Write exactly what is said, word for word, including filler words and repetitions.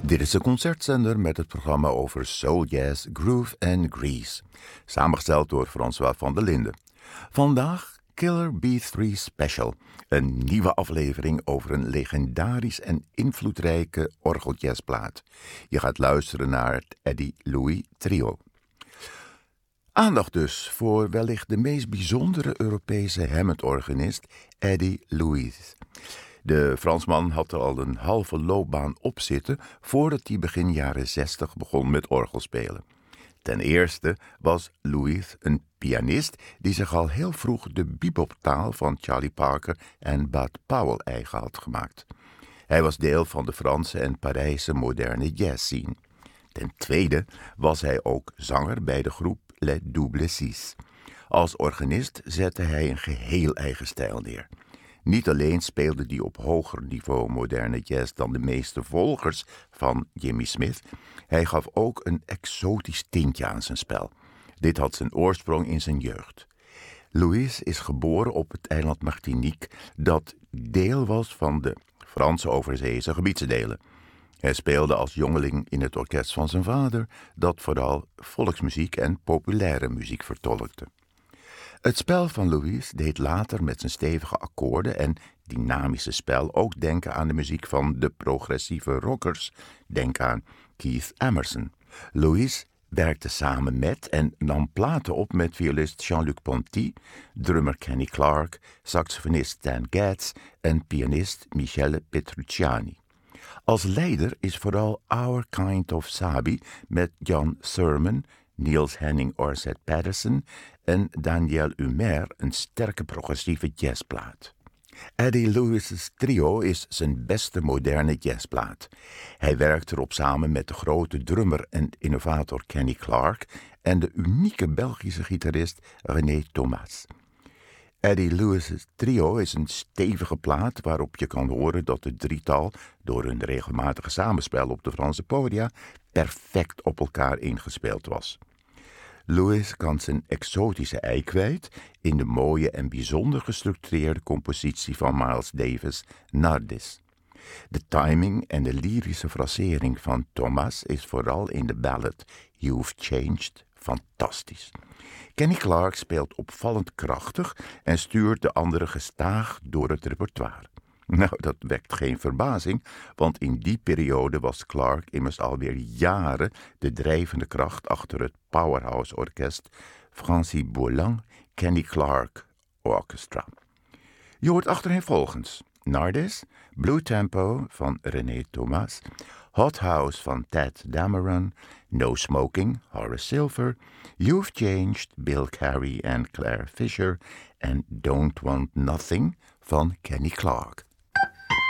Dit is de concertzender met het programma over soul jazz, groove en grease. Samengesteld door François van der Linden. Vandaag Killer B drie Special. Een nieuwe aflevering over een legendarisch en invloedrijke orgeljazzplaat. Je gaat luisteren naar het Eddie Louis Trio. Aandacht dus voor wellicht de meest bijzondere Europese Hammond-organist Eddie Louis. De Fransman had er al een halve loopbaan op zitten voordat hij begin jaren zestig begon met orgelspelen. Ten eerste was Louis een pianist die zich al heel vroeg de beboptaal van Charlie Parker en Bud Powell eigen had gemaakt. Hij was deel van de Franse en Parijse moderne jazzscene. Ten tweede was hij ook zanger bij de groep Les Double Six. Als organist zette hij een geheel eigen stijl neer. Niet alleen speelde hij op hoger niveau moderne jazz dan de meeste volgers van Jimmy Smith, hij gaf ook een exotisch tintje aan zijn spel. Dit had zijn oorsprong in zijn jeugd. Louis is geboren op het eiland Martinique, dat deel was van de Franse overzeese gebiedsdelen. Hij speelde als jongeling in het orkest van zijn vader, dat vooral volksmuziek en populaire muziek vertolkte. Het spel van Louis deed later met zijn stevige akkoorden en dynamische spel ook denken aan de muziek van de progressieve rockers. Denk aan Keith Emerson. Louis werkte samen met en nam platen op met violist Jean-Luc Ponty, drummer Kenny Clarke, saxofonist Stan Getz en pianist Michele Petrucciani. Als leider is vooral Our Kind of Sabi met Jan Thurman, Niels Henning Orsett Patterson en Daniel Humer een sterke progressieve jazzplaat. Eddie Louis' trio is zijn beste moderne jazzplaat. Hij werkt erop samen met de grote drummer en innovator Kenny Clarke en de unieke Belgische gitarist René Thomas. Eddie Louis' trio is een stevige plaat waarop je kan horen dat het drietal, door hun regelmatige samenspel op de Franse podia, perfect op elkaar ingespeeld was. Louis kan zijn exotische ei kwijt in de mooie en bijzonder gestructureerde compositie van Miles Davis, Nardis. De timing en de lyrische frasering van Thomas is vooral in de ballad You've Changed fantastisch. Kenny Clarke speelt opvallend krachtig en stuurt de anderen gestaag door het repertoire. Nou, dat wekt geen verbazing, want in die periode was Clarke immers alweer jaren de drijvende kracht achter het powerhouse-orkest Francis Poulenc Kenny Clarke Orchestra. Je hoort achtereenvolgens Nardis, Blue Tempo van René Thomas, Hot House van Ted Dameron, No Smoking, Horace Silver, You've Changed, Bill Carey en Claire Fisher en Don't Want Nothing van Kenny Clarke.